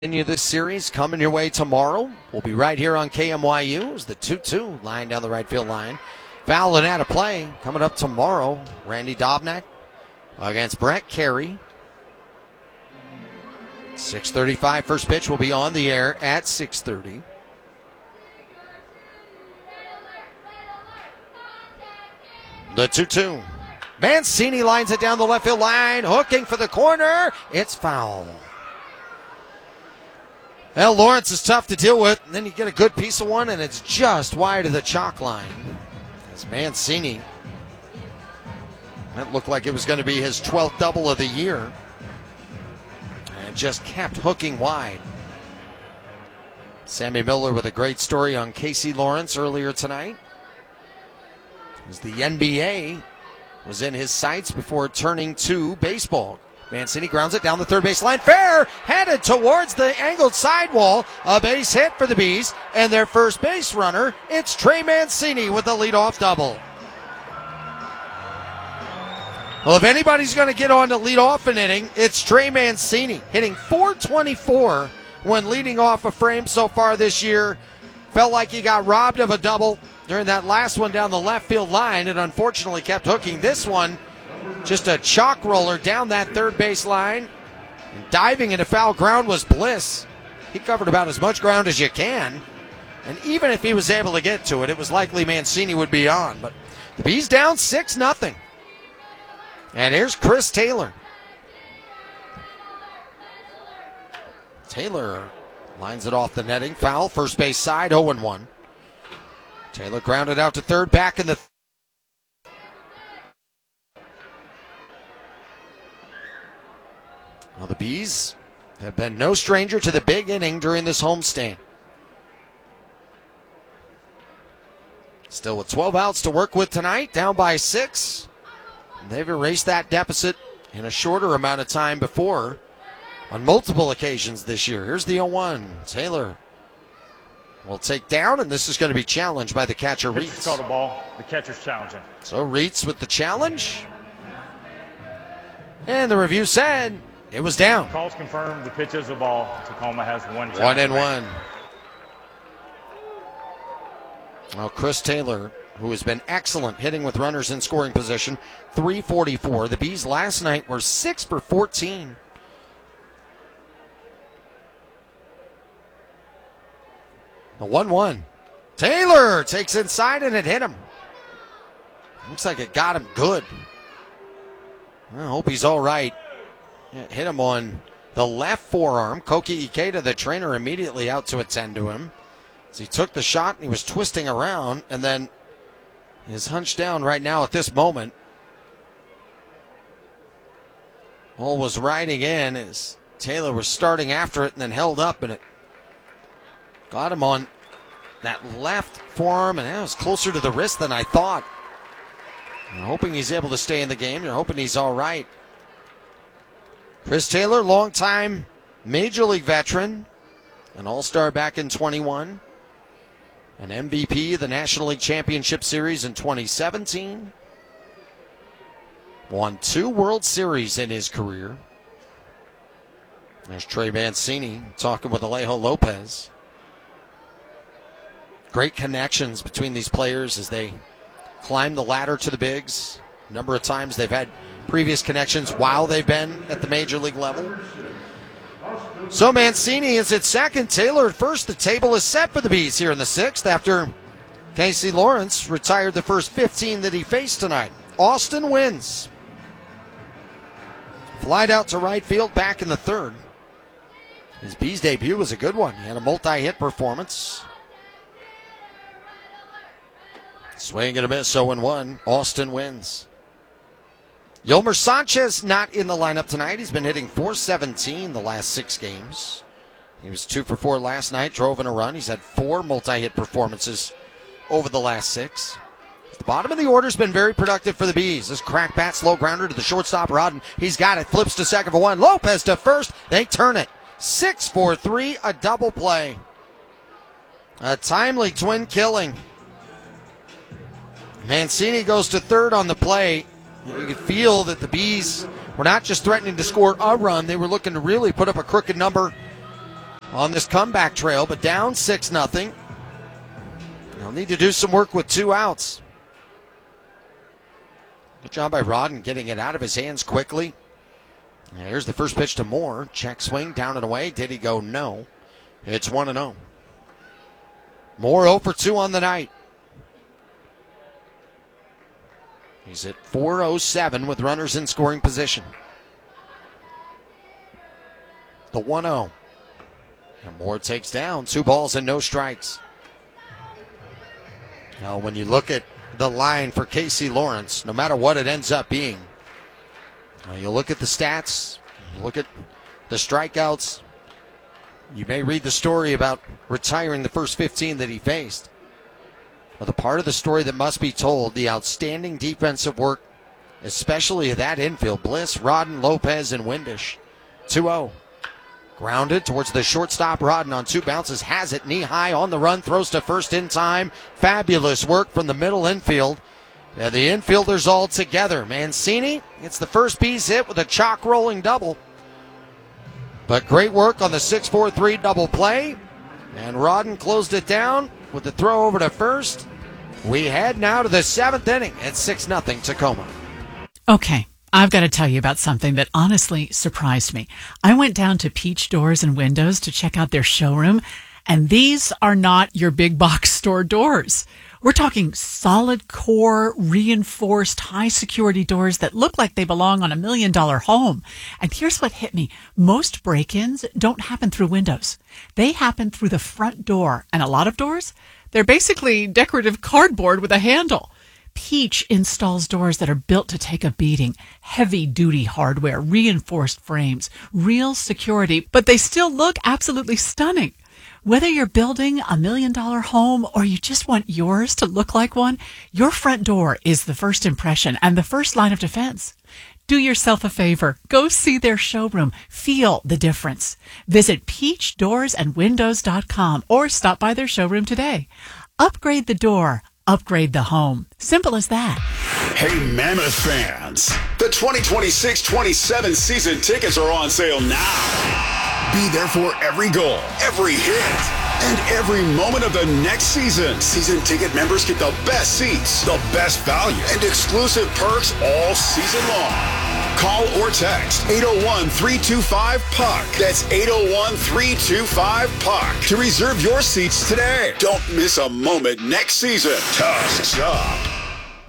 Continue this series coming your way tomorrow. We'll be right here on KMYU as the 2-2 line down the right field line. Foul and out of play coming up tomorrow. Randy Dobnak against Brett Carey. 6:35 first pitch will be on the air at 6:30. The 2-2. Mancini lines it down the left field line, hooking for the corner. It's foul. Well, Lawrence is tough to deal with, and then you get a good piece of one, and it's just wide of the chalk line. As Mancini, that looked like it was going to be his 12th double of the year, and just kept hooking wide. Sammy Miller with a great story on Casey Lawrence earlier tonight, as the NBA was in his sights before turning to baseball. Mancini grounds it down the third base line. Fair, headed towards the angled sidewall. A base hit for the Bees, and their first base runner, it's Trey Mancini with the leadoff double. Well, if anybody's going to get on to lead off an inning, it's Trey Mancini, hitting .424 when leading off a frame so far this year. Felt like he got robbed of a double during that last one down the left field line, and unfortunately kept hooking. This one, just a chalk roller down that third base line. And diving into foul ground was Bliss. He covered about as much ground as you can. And even if he was able to get to it, it was likely Mancini would be on. But the Bees down 6-0. And here's Chris Taylor. Taylor lines it off the netting. Foul, first base side, 0-1. Taylor grounded out to third, back in the Well, the Bees have been no stranger to the big inning during this homestand. Still with 12 outs to work with tonight, down by 6. They've erased that deficit in a shorter amount of time before on multiple occasions this year. Here's the 0-1. Taylor will take down, and this is going to be challenged by the catcher, Reitz. Called a ball. The catcher's challenging. So Reitz with the challenge. And the review said it was down. Calls confirmed. The pitch is a ball. Tacoma has one. 1-1. Well, Chris Taylor, who has been excellent hitting with runners in scoring position, .344. The Bees last night were 6 for 14. The 1-1. Taylor takes inside, and it hit him. Looks like it got him good. I hope he's all right. It hit him on the left forearm. Koki Ikeda, the trainer, immediately out to attend to him. As he took the shot, and he was twisting around, and then is hunched down right now at this moment. Ball was riding in as Taylor was starting after it and then held up, and it got him on that left forearm, and that was closer to the wrist than I thought. I'm hoping he's able to stay in the game. You're hoping he's all right. Chris Taylor, longtime Major League veteran, an All-Star back in 21, an MVP of the National League Championship Series in 2017, won 2 World Series in his career. There's Trey Mancini talking with Alejo Lopez. Great connections between these players as they climb the ladder to the bigs. A number of times they've had previous connections while they've been at the major league level. So Mancini is at second, Taylor at first. The table is set for the Bees here in the 6th after Casey Lawrence retired the first 15 that he faced tonight. Austin wins. Flied out to right field back in the 3rd. His Bees debut was a good one. He had a multi-hit performance. Swing and a miss, 0-1. Austin wins. Yolmer Sanchez not in the lineup tonight. He's been hitting .417 the last 6 games. He was 2 for 4 last night, drove in a run. He's had 4 multi-hit performances over the last 6. The bottom of the order's been very productive for the Bees. This crack bat, slow grounder to the shortstop, Rodden. He's got it, flips to second for 1. Lopez to first. They turn it. 6-4-3, a double play. A timely twin killing. Mancini goes to third on the play. You could feel that the Bees were not just threatening to score a run, they were looking to really put up a crooked number on this comeback trail, but down 6-0. They'll need to do some work with 2 outs. Good job by Rodden getting it out of his hands quickly. And here's the first pitch to Moore. Check swing, down and away. Did he go? No. It's 1-0. Moore 0 for 2 on the night. He's at .407 with runners in scoring position. The 1-0. And Moore takes down 2 balls and no strikes. Now, when you look at the line for Casey Lawrence, no matter what it ends up being, you look at the stats, you look at the strikeouts, you may read the story about retiring the first 15 that he faced. But the part of the story that must be told, the outstanding defensive work, especially of that infield, Bliss, Rodden, Lopez, and Windish. 2-0. Grounded towards the shortstop. Rodden on 2 bounces, has it knee high on the run, throws to first in time. Fabulous work from the middle infield. The infielders all together. Mancini gets the first base hit with a chalk rolling double. But great work on the 6-4-3 double play. And Rodden closed it down with the throw over to first. We head now to the 7th inning at 6-0 Tacoma. Okay. I've got to tell you about something that honestly surprised me. I went down to Peach Doors and Windows to check out their showroom, and these are not your big box store doors. We're talking solid core, reinforced, high security doors that look like they belong on $1 million home. And here's what hit me. Most break-ins don't happen through windows. They happen through the front door. And a lot of doors, they're basically decorative cardboard with a handle. Peach installs doors that are built to take a beating. Heavy-duty hardware, reinforced frames, real security, but they still look absolutely stunning. Whether you're building $1 million home or you just want yours to look like one, your front door is the first impression and the first line of defense. Do yourself a favor. Go see their showroom. Feel the difference. Visit peachdoorsandwindows.com or stop by their showroom today. Upgrade the door. Upgrade the home. Simple as that. Hey, Mammoth fans. The 2026-27 season tickets are on sale now. Be there for every goal, every hit, and every moment of the next season. Season ticket members get the best seats, the best value, and exclusive perks all season long. Call or text 801-325-PUCK. That's 801-325-PUCK to reserve your seats today. Don't miss a moment next season. Tusks up.